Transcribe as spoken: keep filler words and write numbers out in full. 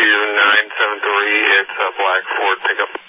two nine seven three, it's a black Ford pickup.